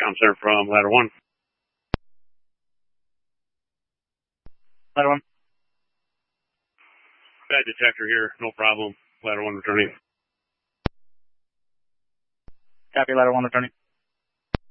Com Center from Ladder 1. Ladder 1. Bad detector here, no problem. Ladder 1 returning. Copy, Ladder 1 returning.